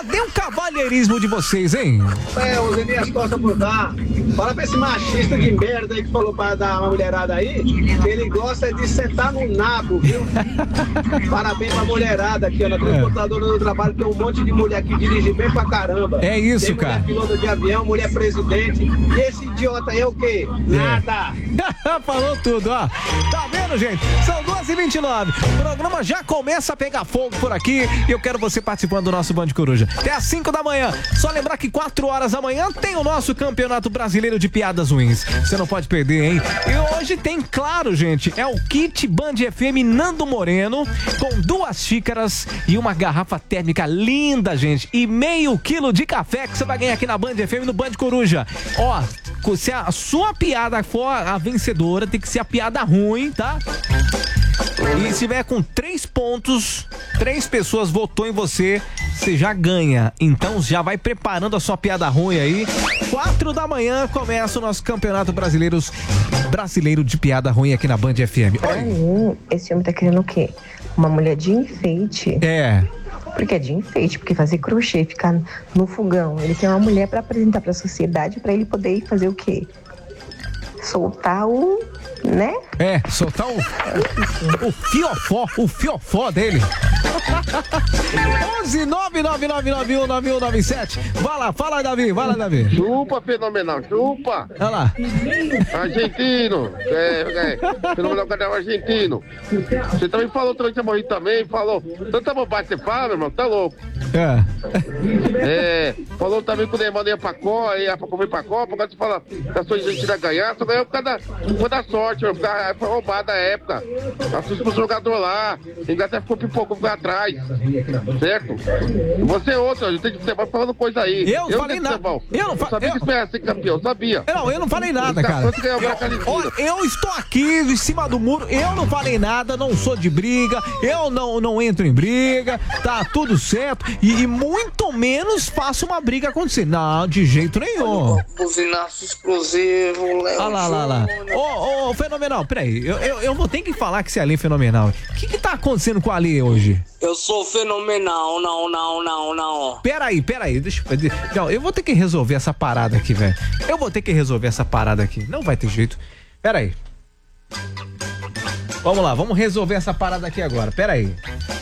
Cadê o cavalheirismo de vocês, hein? Usei minhas costas por dar. Fala pra esse machista de merda aí que falou pra dar uma mulherada aí, que ele gosta de sentar no nabo, viu? Parabéns pra mulherada aqui, ó, na transportadora do trabalho, tem um monte de mulher que dirige bem pra caramba. É isso, tem cara. Mulher piloto de avião, mulher presidente. E esse idiota aí é o quê? Nada. Falou tudo, ó. Tá vendo, gente? São 2h29. O programa já começa a pegar fogo por aqui e eu quero você participando do nosso Band Coruja. Até às 5 da manhã. Só lembrar que 4 horas da manhã tem o nosso Campeonato Brasileiro de Piadas Ruins. Você não pode perder, hein? E hoje tem, claro, gente, é o kit Band FM Nando Moreno com 2 xícaras e uma garrafa térmica linda, gente. E meio quilo de café que você vai ganhar aqui na Band FM no Band Coruja. Ó, se a sua piada for a vencedora, tem que ser a piada ruim, tá? E se tiver com 3 pontos, 3 pessoas votou em você, você já ganha. Então já vai preparando a sua piada ruim aí. 4 da manhã começa o nosso Campeonato Brasileiro de Piada Ruim aqui na Band FM. Esse homem tá querendo o quê? Uma mulher de enfeite. É. Porque é de enfeite, porque fazer crochê, ficar no fogão. Ele tem uma mulher pra apresentar pra sociedade, pra ele poder ir fazer o quê? Soltar o... né? É, soltar o fiofó dele. 11-999919197. Vai lá, fala, Davi, vai lá, Davi. Chupa, fenomenal, chupa. Olha lá. Argentino. Fenomenal, cadê o argentino? Você também falou durante a morrer também, falou. Tanta bobagem você fala, meu irmão, tá louco. Falou também que o Neymar ia pra Copa, ia pra comer pra Copa, agora você fala da sua Argentina ganhar, só ganhou por causa da sorte, meu, foi roubada a época. Assusta pro jogador lá, a Inglaterra ficou atrás, certo? Você é outro, a gente tem que falando coisa aí. Eu não falei nada. Eu sabia que esperava ser campeão, sabia. Eu não falei nada, cara. Eu estou aqui em cima do muro, eu não falei nada, não sou de briga, eu não entro em briga, tá tudo certo, e muito menos faço uma briga acontecer. Não, de jeito nenhum. Buzinaço exclusivo, Léo. Olha lá. Ô, Fenomenal, peraí, eu vou ter que falar que você é ali fenomenal. O que tá acontecendo com a Ali hoje? Eu sou fenomenal, não. Peraí, eu vou ter que resolver essa parada aqui, velho. Não vai ter jeito. Peraí. Vamos lá, vamos resolver essa parada aqui agora, peraí.